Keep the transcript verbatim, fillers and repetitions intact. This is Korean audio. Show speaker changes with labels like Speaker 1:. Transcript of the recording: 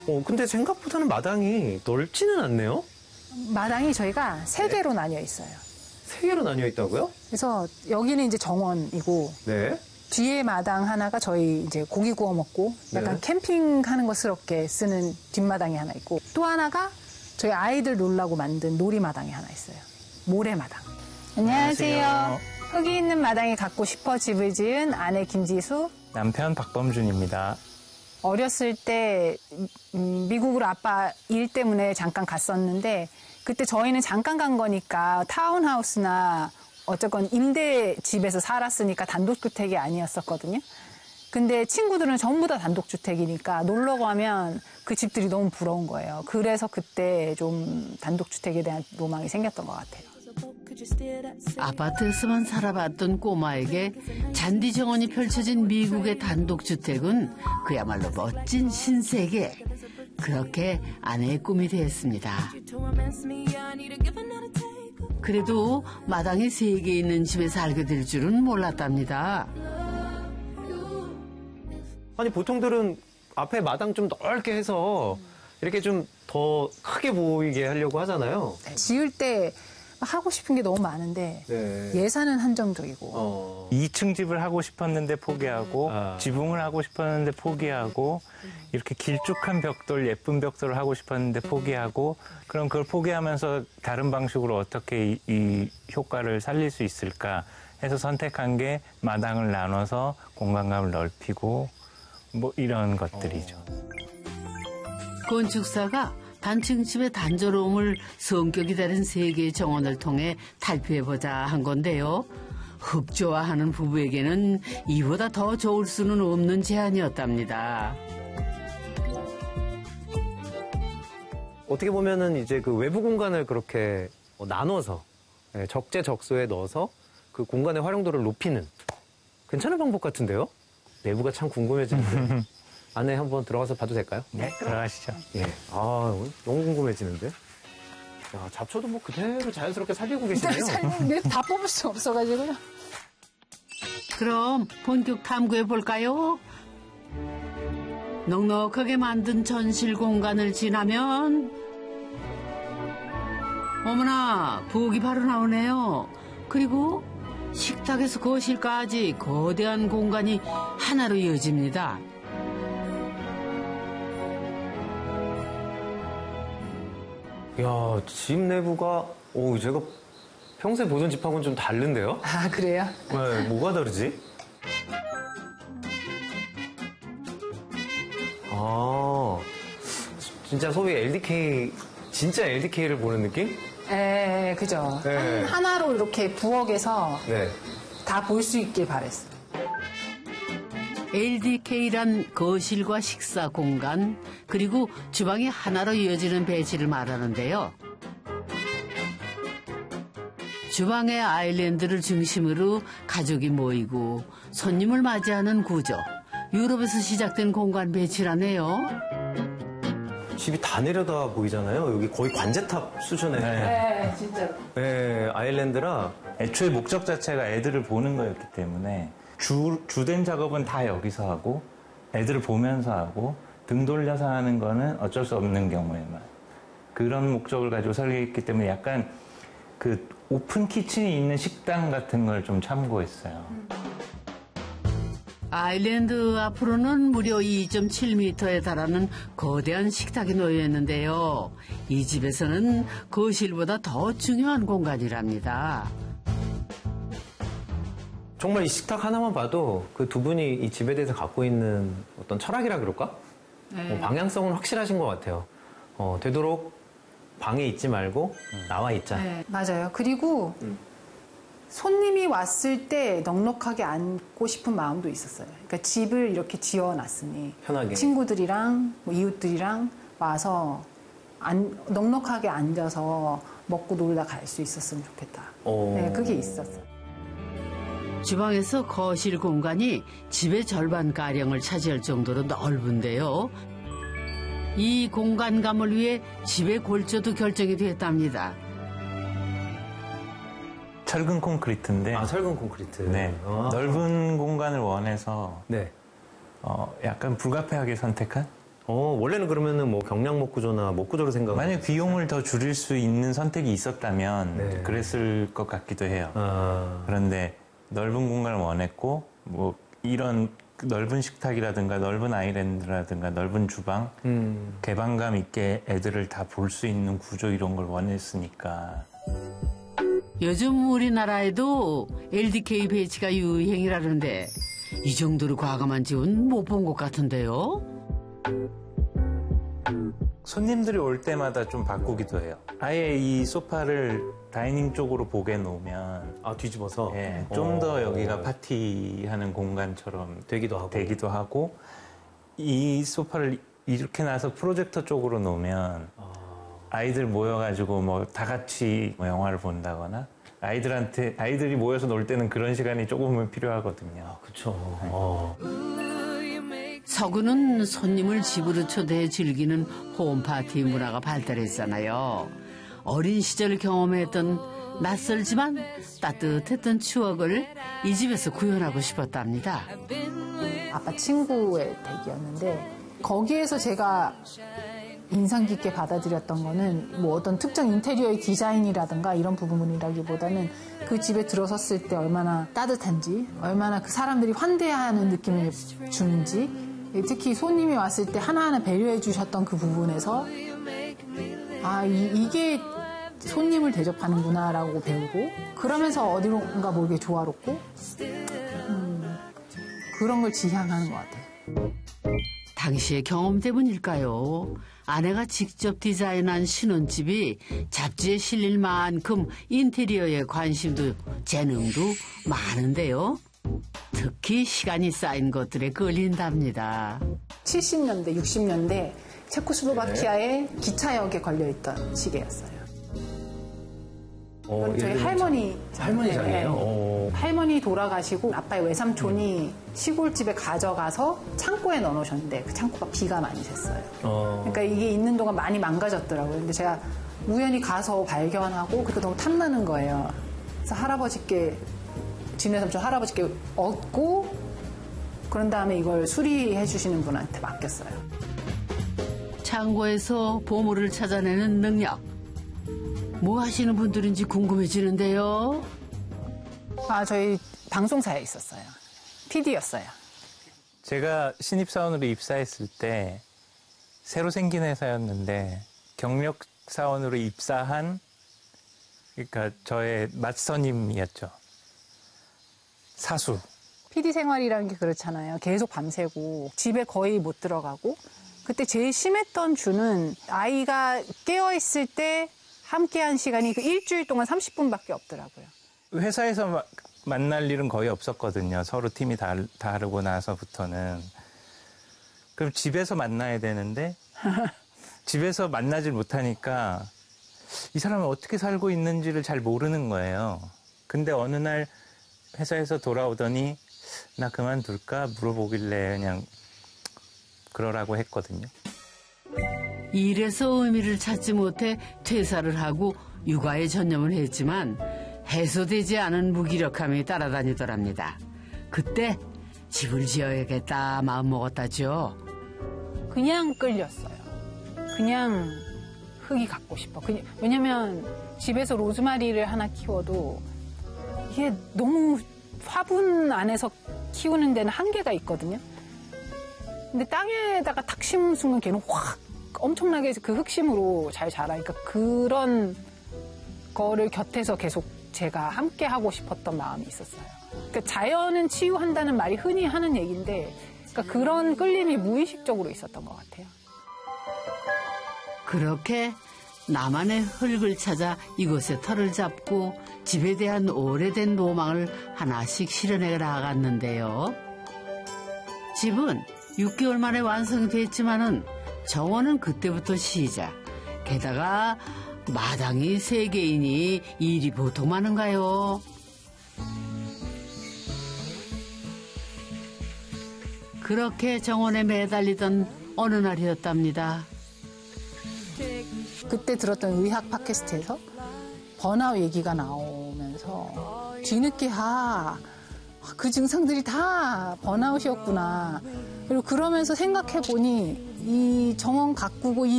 Speaker 1: 어, 근데 생각보다는 마당이 넓지는 않네요?
Speaker 2: 마당이 저희가 세 개로 나뉘어 있어요.
Speaker 1: 세 개로 나뉘어 있다고요?
Speaker 2: 그래서 여기는 이제 정원이고,
Speaker 1: 네.
Speaker 2: 뒤에 마당 하나가 저희 이제 고기 구워 먹고 약간
Speaker 1: 네.
Speaker 2: 캠핑하는 것스럽게 쓰는 뒷마당이 하나 있고, 또 하나가 저희 아이들 놀라고 만든 놀이마당이 하나 있어요. 모래마당. 안녕하세요.
Speaker 3: 안녕하세요.
Speaker 2: 흙이 있는 마당에 갖고 싶어 집을 지은 아내 김지수.
Speaker 3: 남편 박범준입니다.
Speaker 2: 어렸을 때 음, 미국으로 아빠 일 때문에 잠깐 갔었는데, 그때 저희는 잠깐 간 거니까 타운하우스나 어쨌건 임대 집에서 살았으니까 단독주택이 아니었었거든요. 근데 친구들은 전부 다 단독주택이니까 놀러 가면 그 집들이 너무 부러운 거예요. 그래서 그때 좀 단독주택에 대한 로망이 생겼던 것 같아요.
Speaker 4: 아파트에서만 살아봤던 꼬마에게 잔디 정원이 펼쳐진 미국의 단독주택은 그야말로 멋진 신세계. 그렇게 아내의 꿈이 되었습니다. 그래도 마당이 세 개 있는 집에 살게 될 줄은 몰랐답니다.
Speaker 1: 아니, 보통들은 앞에 마당 좀 넓게 해서 이렇게 좀 더 크게 보이게 하려고 하잖아요.
Speaker 2: 지을 때 하고 싶은 게 너무 많은데
Speaker 1: 네.
Speaker 2: 예산은 한정적이고.
Speaker 1: 어.
Speaker 3: 이 층 집을 하고 싶었는데 포기하고
Speaker 1: 아.
Speaker 3: 지붕을 하고 싶었는데 포기하고 이렇게 길쭉한 벽돌, 예쁜 벽돌을 하고 싶었는데 포기하고 그럼 그걸 포기하면서 다른 방식으로 어떻게 이, 이 효과를 살릴 수 있을까 해서 선택한 게 마당을 나눠서 공간감을 넓히고 뭐 이런 것들이죠.
Speaker 4: 건축사가 단층 집의 단조로움을 성격이 다른 세 개의 정원을 통해 탈피해보자 한 건데요. 흙 좋아하는 부부에게는 이보다 더 좋을 수는 없는 제안이었답니다.
Speaker 1: 어떻게 보면은 이제 그 외부 공간을 그렇게 나눠서 적재적소에 넣어서 그 공간의 활용도를 높이는 괜찮은 방법 같은데요? 내부가 참 궁금해지는데 안에 한번 들어가서 봐도 될까요?
Speaker 3: 네, 들어가시죠.
Speaker 1: 예. 아, 너무 궁금해지는데. 야, 잡초도 뭐 그대로 자연스럽게 살리고 계시네요.
Speaker 2: 살리는데 다 뽑을 수 없어가지고요.
Speaker 4: 그럼 본격 탐구해볼까요? 넉넉하게 만든 전실 공간을 지나면 어머나, 부엌이 바로 나오네요. 그리고 식탁에서 거실까지 거대한 공간이 하나로 이어집니다.
Speaker 1: 야, 집 내부가, 오, 제가 평소에 보던 집하고는 좀 다른데요?
Speaker 2: 아, 그래요?
Speaker 1: 네, 뭐가 다르지? 아, 진짜 소위 엘디케이, 진짜 엘디케이를 보는 느낌?
Speaker 2: 예, 그죠.
Speaker 1: 네.
Speaker 2: 한, 하나로 이렇게 부엌에서
Speaker 1: 네.
Speaker 2: 다 볼 수 있길 바랬어요.
Speaker 4: 엘디케이란 거실과 식사 공간, 그리고 주방이 하나로 이어지는 배치를 말하는데요. 주방의 아일랜드를 중심으로 가족이 모이고 손님을 맞이하는 구조. 유럽에서 시작된 공간 배치라네요.
Speaker 1: 집이 다 내려다 보이잖아요. 여기 거의 관제탑 수준의.
Speaker 2: 네, 진짜로.
Speaker 1: 네, 아일랜드라.
Speaker 3: 애초에 목적 자체가 애들을 보는 거였기 때문에 주, 주된 작업은 다 여기서 하고 애들을 보면서 하고 등 돌려서 하는 거는 어쩔 수 없는 경우에만 그런 목적을 가지고 설계했기 때문에 약간 그 오픈 키친이 있는 식당 같은 걸 좀 참고했어요.
Speaker 4: 아일랜드 앞으로는 무려 이 점 칠 미터에 달하는 거대한 식탁이 놓여 있는데요. 이 집에서는 거실보다 더 중요한 공간이랍니다.
Speaker 1: 정말 이 식탁 하나만 봐도 그 두 분이 이 집에 대해서 갖고 있는 어떤 철학이라 그럴까?
Speaker 2: 네.
Speaker 1: 어, 방향성은 확실하신 것 같아요. 어, 되도록 방에 있지 말고 나와 있자.
Speaker 2: 네, 맞아요. 그리고
Speaker 1: 음.
Speaker 2: 손님이 왔을 때 넉넉하게 앉고 싶은 마음도 있었어요. 그러니까 집을 이렇게 지어놨으니
Speaker 1: 편하게.
Speaker 2: 친구들이랑 뭐 이웃들이랑 와서 안, 넉넉하게 앉아서 먹고 놀다 갈 수 있었으면 좋겠다.
Speaker 1: 어.
Speaker 2: 네, 그게 있었어요.
Speaker 4: 주방에서 거실 공간이 집의 절반가량을 차지할 정도로 넓은데요. 이 공간감을 위해 집의 골조도 결정이 됐답니다.
Speaker 3: 철근 콘크리트인데
Speaker 1: 아, 철근 콘크리트.
Speaker 3: 네,
Speaker 1: 아.
Speaker 3: 넓은 공간을 원해서
Speaker 1: 네.
Speaker 3: 어, 약간 불가피하게 선택한
Speaker 1: 어, 원래는 그러면은 뭐 경량목 구조나 목 구조로 생각.
Speaker 3: 만약 비용을 더 줄일 수 있는 선택이 있었다면
Speaker 1: 네.
Speaker 3: 그랬을 것 같기도 해요.
Speaker 1: 아,
Speaker 3: 그런데 넓은 공간을 원했고 뭐 이런 넓은 식탁이라든가 넓은 아일랜드라든가 넓은 주방,
Speaker 1: 음,
Speaker 3: 개방감 있게 애들을 다 볼 수 있는 구조 이런 걸 원했으니까.
Speaker 4: 요즘 우리나라에도 엘디케이 배치가 유행이라는데 이 정도로 과감한 집은 못 본 것 같은데요.
Speaker 3: 손님들이 올 때마다 좀 바꾸기도 해요. 아예 이 소파를 다이닝 쪽으로 보게 놓으면
Speaker 1: 아 뒤집어서.
Speaker 3: 예, 좀 더
Speaker 1: 어.
Speaker 3: 여기가 파티하는 공간처럼
Speaker 1: 되기도 하고.
Speaker 3: 되기도 하고 이 소파를 이렇게 놔서 프로젝터 쪽으로 놓으면
Speaker 1: 아,
Speaker 3: 아이들 모여가지고 뭐 다 같이 뭐 영화를 본다거나 아이들한테 아이들이 모여서 놀 때는 그런 시간이 조금은 필요하거든요.
Speaker 1: 그쵸. 어.
Speaker 4: 서구는 손님을 집으로 초대해 즐기는 홈파티 문화가 발달했잖아요. 어린 시절 경험했던 낯설지만 따뜻했던 추억을 이 집에서 구현하고 싶었답니다.
Speaker 2: 아빠 친구의 댁이었는데 거기에서 제가 인상 깊게 받아들였던 거는 뭐 어떤 특정 인테리어의 디자인이라든가 이런 부분이라기보다는 그 집에 들어섰을 때 얼마나 따뜻한지, 얼마나 그 사람들이 환대하는 느낌을 주는지, 특히 손님이 왔을 때 하나하나 배려해 주셨던 그 부분에서 아, 이, 이게 손님을 대접하는구나라고 배우고, 그러면서 어디론가 모르게 조화롭고 음, 그런 걸 지향하는 것 같아요.
Speaker 4: 당시의 경험 때문일까요? 아내가 직접 디자인한 신혼집이 잡지에 실릴 만큼 인테리어에 관심도 재능도 많은데요. 특히 시간이 쌓인 것들에 끌린답니다.
Speaker 2: 칠십 년대, 육십 년대 체코슬로바키아의 기차역에 걸려있던 시계였어요.
Speaker 1: 어,
Speaker 2: 저희
Speaker 1: 예를 들면
Speaker 2: 할머니
Speaker 1: 할머니상이에요?
Speaker 2: 네.
Speaker 1: 어.
Speaker 2: 할머니 돌아가시고 아빠의 외삼촌이 시골집에 가져가서 창고에 넣어놓으셨는데 그 창고가 비가 많이 샜어요.
Speaker 1: 어.
Speaker 2: 그러니까 이게 있는 동안 많이 망가졌더라고요. 근데 제가 우연히 가서 발견하고 그게 너무 탐나는 거예요. 그래서 할아버지께 진해삼촌 할아버지께 얻고 그런 다음에 이걸 수리해 주시는 분한테 맡겼어요.
Speaker 4: 창고에서 보물을 찾아내는 능력. 뭐 하시는 분들인지 궁금해지는데요.
Speaker 2: 아, 저희 방송사에 있었어요. 피디였어요.
Speaker 3: 제가 신입사원으로 입사했을 때 새로 생긴 회사였는데 경력 사원으로 입사한 그러니까 저의 맞선임이었죠. 사수.
Speaker 2: 피디 생활이라는 게 그렇잖아요. 계속 밤새고 집에 거의 못 들어가고 그때 제일 심했던 주는 아이가 깨어있을 때 함께한 시간이 그 일주일 동안 삼십 분밖에 없더라고요.
Speaker 3: 회사에서 마, 만날 일은 거의 없었거든요. 서로 팀이 다, 다르고 나서부터는. 그럼 집에서 만나야 되는데 집에서 만나질 못하니까 이 사람은 어떻게 살고 있는지를 잘 모르는 거예요. 근데 어느 날 회사에서 돌아오더니 나 그만둘까 물어보길래 그냥 그러라고 했거든요.
Speaker 4: 일에서 의미를 찾지 못해 퇴사를 하고 육아에 전념을 했지만 해소되지 않은 무기력함이 따라다니더랍니다. 그때 집을 지어야겠다 마음먹었다죠.
Speaker 2: 그냥 끌렸어요. 그냥 흙이 갖고 싶어. 그냥, 왜냐면 집에서 로즈마리를 하나 키워도 이게 너무 화분 안에서 키우는 데는 한계가 있거든요. 근데 땅에다가 탁 심은 순간 걔는 확 엄청나게 그 흑심으로 잘 자라니까 그런 거를 곁에서 계속 제가 함께 하고 싶었던 마음이 있었어요. 그러니까 자연은 치유한다는 말이 흔히 하는 얘기인데 그러니까 그런 끌림이 무의식적으로 있었던 것 같아요.
Speaker 4: 그렇게 나만의 흙을 찾아 이곳에 터를 잡고 집에 대한 오래된 로망을 하나씩 실현해 나갔는데요. 집은 육 개월 만에 완성됐지만은 정원은 그때부터 시작. 게다가 마당이 세 개이니 일이 보통 많은가요? 그렇게 정원에 매달리던 어느 날이었답니다.
Speaker 2: 그때 들었던 의학 팟캐스트에서 번아웃 얘기가 나오면서 뒤늦게 아 그 증상들이 다 번아웃이었구나. 그리고 그러면서 생각해 보니 이 정원 가꾸고 이